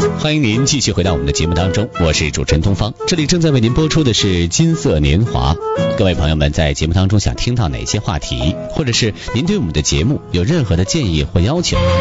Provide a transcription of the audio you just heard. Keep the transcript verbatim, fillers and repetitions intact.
欢迎您继续回到我们的节目当中，我是主持人东方，这里正在为您播出的是金色年华。各位朋友们在节目当中想听到哪些话题，或者是您对我们的节目有任何的建议或要求，